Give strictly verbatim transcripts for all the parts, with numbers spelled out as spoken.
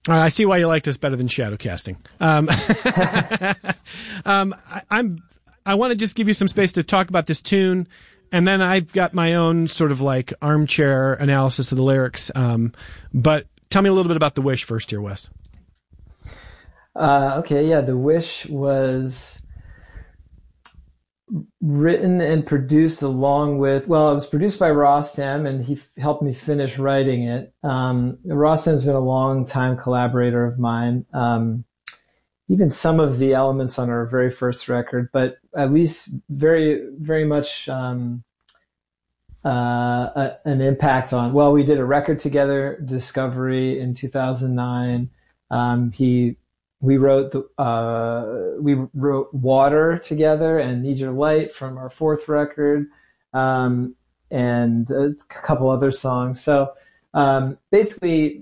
All right, I see why you like this better than shadow casting. Um, um, I, I'm. I want to just give you some space to talk about this tune, and then I've got my own sort of like armchair analysis of the lyrics. Um, but tell me a little bit about The Wish first here, Wes. Uh, okay, yeah, The Wish was written and produced along with, well, it was produced by Rostam, and he f- helped me finish writing it. Um, Rostam's been a long time collaborator of mine. Um, even some of the elements on our very first record, but at least very, very much um, uh, a, an impact on, well, we did a record together, Discovery, in two thousand nine. Um, he We wrote the uh, we wrote Water together and Need Your Light from our fourth record, um, and a couple other songs. So um, basically,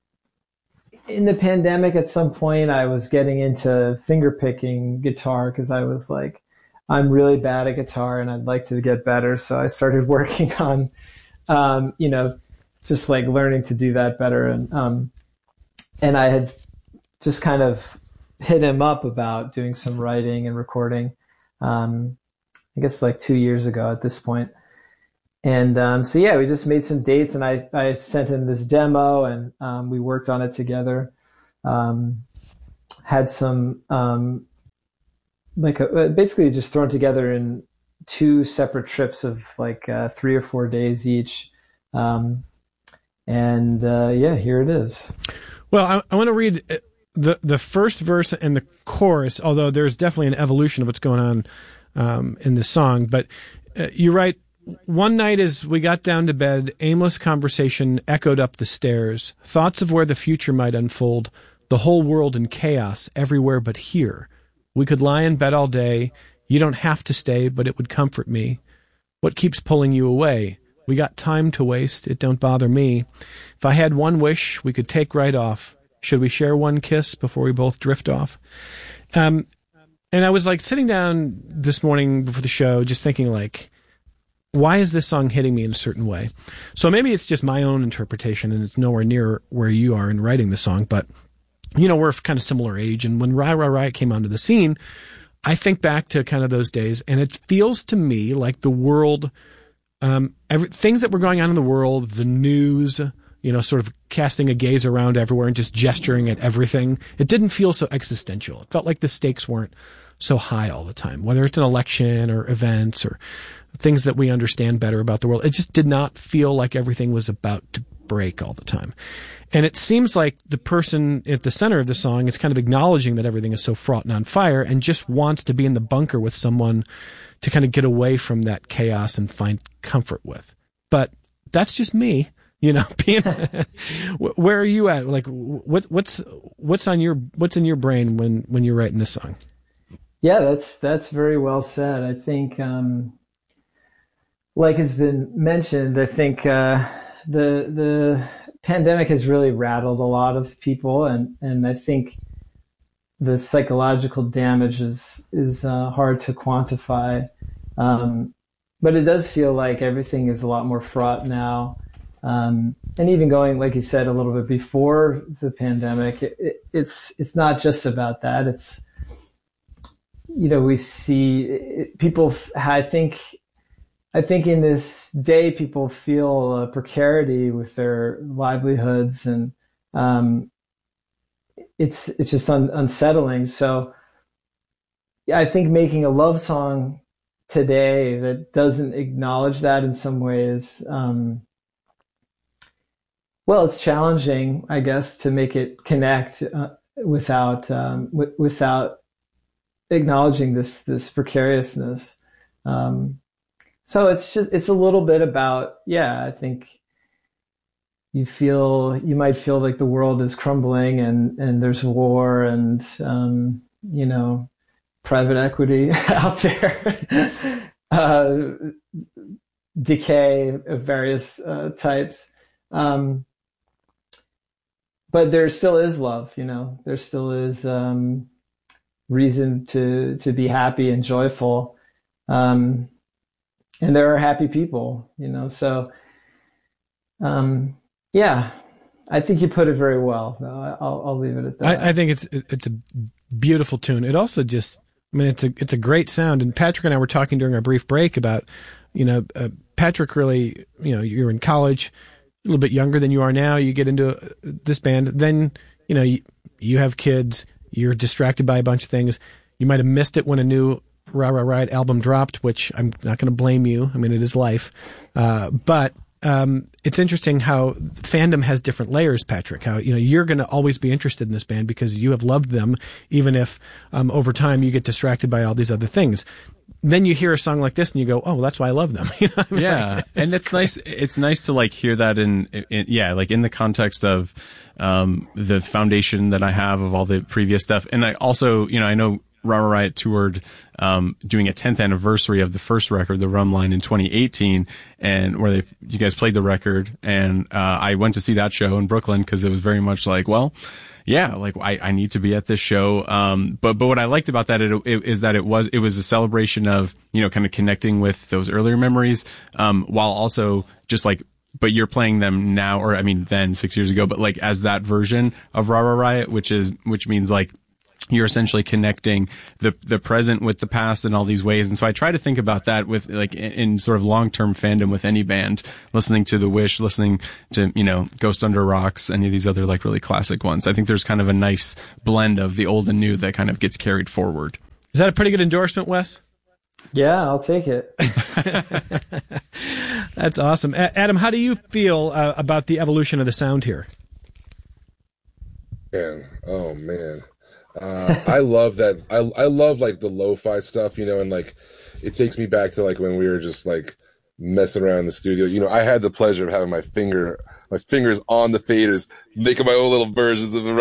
in the pandemic, at some point, I was getting into finger picking guitar because I was like, I'm really bad at guitar and I'd like to get better. So I started working on, um, you know, just like learning to do that better. And um, and I had just kind of hit him up about doing some writing and recording, um, I guess like two years ago at this point. And um, so, yeah, we just made some dates, and I, I sent him this demo, and um, we worked on it together. Um, had some, um, like, a, basically just thrown together in two separate trips of like uh, three or four days each. Um, and uh, yeah, here it is. Well, I, I want to read the the first verse and the chorus, although there's definitely an evolution of what's going on um, in this song. But uh, you write, one night as we got down to bed, aimless conversation echoed up the stairs, thoughts of where the future might unfold, the whole world in chaos, everywhere but here. We could lie in bed all day. You don't have to stay, but it would comfort me. What keeps pulling you away? We got time to waste. It don't bother me. If I had one wish, we could take right off. Should we share one kiss before we both drift off? Um, and I was like sitting down this morning before the show, just thinking like, why is this song hitting me in a certain way? So maybe it's just my own interpretation and it's nowhere near where you are in writing the song, but you know, we're kind of similar age. And when Rai Rai Riot came onto the scene, I think back to kind of those days, and it feels to me like the world, um, every, things that were going on in the world, the news, you know, sort of casting a gaze around everywhere and just gesturing at everything. It didn't feel so existential. It felt like the stakes weren't so high all the time, whether it's an election or events or things that we understand better about the world. It just did not feel like everything was about to break all the time. And it seems like the person at the center of the song is kind of acknowledging that everything is so fraught and on fire and just wants to be in the bunker with someone to kind of get away from that chaos and find comfort with. But that's just me, you know, being, where are you at? Like, what, what's, what's on your, what's in your brain when, when you're writing this song? Yeah, that's, that's very well said. I think, um, like has been mentioned, I think, uh, the, the, pandemic has really rattled a lot of people, and, and I think the psychological damage is is uh, hard to quantify. Um, but it does feel like everything is a lot more fraught now. Um, and even going, like you said, a little bit before the pandemic, it, it, it's it's not just about that. It's, you know, we see it, people, I think, I think in this day, people feel a precarity with their livelihoods, and um, it's it's just un- unsettling. So I think making a love song today that doesn't acknowledge that in some ways, um, well, it's challenging, I guess, to make it connect uh, without um, w- without acknowledging this this precariousness. Um, So it's just, it's a little bit about, yeah, I think you feel, you might feel like the world is crumbling and, and there's war and, um, you know, private equity out there, uh, decay of various uh, types. Um, but there still is love, you know, there still is um, reason to, to be happy and joyful. Um, And there are happy people, you know, so, um, yeah, I think you put it very well. No, I'll, I'll leave it at that. I, I think it's it's a beautiful tune. It also just, I mean, it's a it's a great sound. And Patrick and I were talking during our brief break about, you know, uh, Patrick really, you know, you're in college, a little bit younger than you are now. You get into uh, this band, then you know you, you have kids. You're distracted by a bunch of things. You might have missed it when a new Rah Rah Riot album dropped, which I'm not going to blame you. I mean, it is life, uh, but. Um, it's interesting how fandom has different layers, Patrick. How, you know, you're going to always be interested in this band because you have loved them, even if um, over time you get distracted by all these other things. Then you hear a song like this and you go, "Oh, well, that's why I love them." You know what I mean? Yeah, like, and it's nice. It's nice to like hear that in, in yeah, like in the context of um, the foundation that I have of all the previous stuff, and I also, you know, I know Rah Rah Riot toured um doing a tenth anniversary of the first record, The Rum Line, in twenty eighteen, and where they you guys played the record, and uh I went to see that show in Brooklyn because it was very much like, well, yeah, like I, I need to be at this show. Um, but but what I liked about that it, it, is that it was it was a celebration of, you know, kind of connecting with those earlier memories, um, while also just like, but you're playing them now, or I mean then six years ago, but like as that version of Rah Rah Riot, which is which means like you're essentially connecting the the present with the past in all these ways. And so I try to think about that with like in, in sort of long-term fandom with any band, listening to The Wish, listening to, you know, Ghost Under Rocks, any of these other like really classic ones. I think there's kind of a nice blend of the old and new that kind of gets carried forward. Is that a pretty good endorsement, Wes? Yeah, I'll take it. That's awesome. A- Adam, how do you feel uh, about the evolution of the sound here? Man, oh man. Uh, I love that. I I love like the lo-fi stuff, you know, and like it takes me back to like when we were just like messing around in the studio. You know, I had the pleasure of having my finger, my fingers on the faders, making my own little versions of